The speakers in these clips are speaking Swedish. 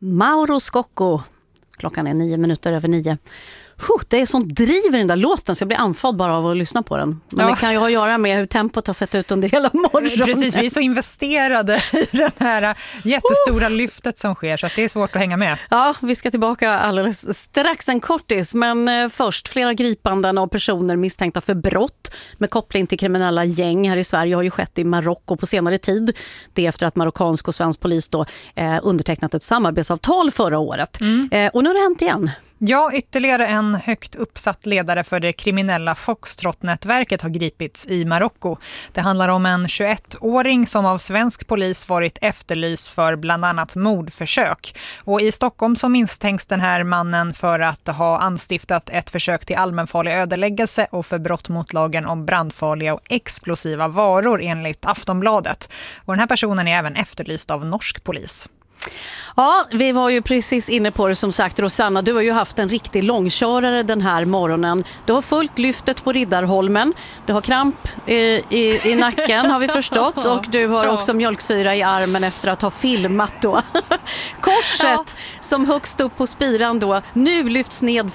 Mauro Scocco. Klockan är 9:09. Det är sånt driv i den där låten så jag blir andfådd bara av att lyssna på den. Men det kan ju ha att göra med hur tempot har sett ut under hela morgonen. Precis, vi är så investerade i det här jättestora lyftet som sker så att det är svårt att hänga med. Ja, vi ska tillbaka alldeles strax en kortis. Men först, flera gripanden av personer misstänkta för brott med koppling till kriminella gäng här i Sverige har ju skett i Marocko på senare tid. Det är efter att marockansk och svensk polis då undertecknat ett samarbetsavtal förra året. Och nu har det hänt igen. Ja, ytterligare en högt uppsatt ledare för det kriminella Foxtrot-nätverket har gripits i Marocko. Det handlar om en 21-åring som av svensk polis varit efterlyst för bland annat mordförsök. Och i Stockholm så misstänks den här mannen för att ha anstiftat ett försök till allmänfarlig ödeläggelse och för brott mot lagen om brandfarliga och explosiva varor enligt Aftonbladet. Och den här personen är även efterlyst av norsk polis. Ja, vi var ju precis inne på det som sagt. Rosanna, du har ju haft en riktig långkörare den här morgonen. Du har fullt lyftet på Riddarholmen. Du har kramp i nacken har vi förstått. Och du har också mjölksyra i armen efter att ha filmat då. Korset som högst upp på spiran då nu lyfts ned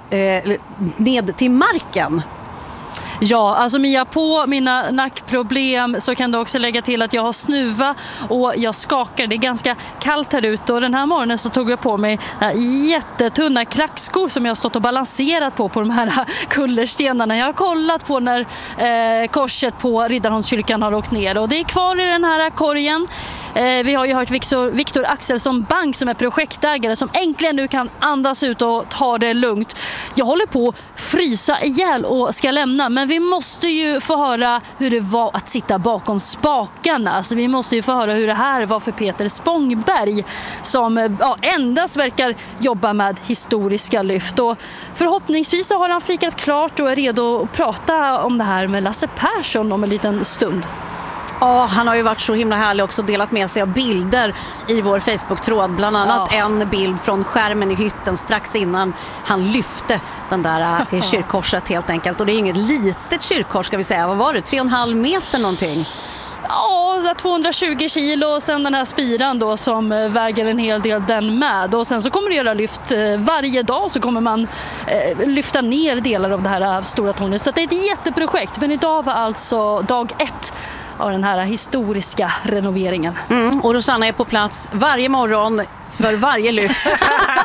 ned till marken. Ja, alltså Mia, på mina nackproblem så kan du också lägga till att jag har snuva och jag skakar. Det är ganska kallt här ute och den här morgonen så tog jag på mig jättetunna klackskor som jag har stått och balanserat på de här kullerstenarna. Jag har kollat på när korset på Riddarholmskyrkan har åkt ner och det är kvar i den här korgen. Vi har ju hört Viktor Axelsson Bank som är projektägare som äntligen nu kan andas ut och ta det lugnt. Jag håller på att frysa ihjäl och ska lämna, men vi måste ju få höra hur det var att sitta bakom spakarna. Alltså vi måste ju få höra hur det här var för Peter Spångberg som endast verkar jobba med historiska lyft. Och förhoppningsvis har han fikat klart och är redo att prata om det här med Lasse Persson om en liten stund. Ja, han har ju varit så himla härlig också, delat med sig av bilder i vår Facebook-tråd. Bland annat en bild från skärmen i hytten strax innan han lyfte den där kyrkkorset helt enkelt. Och det är inget litet kyrkkors ska vi säga. Vad var det? 3,5 meter någonting? Ja, 220 kilo och sen den här spiran då som väger en hel del den med. Och sen så kommer det göra lyft varje dag så kommer man lyfta ner delar av det här stora tornet. Så det är ett jätteprojekt, men idag var alltså dag 1 av den här historiska renoveringen. Och Rosanna är på plats varje morgon för varje lyft.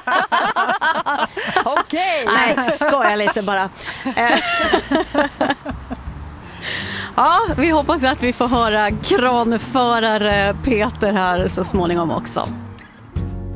Okej. Nej, skojar lite bara. Ja, vi hoppas att vi får höra kranförare Peter här så småningom också.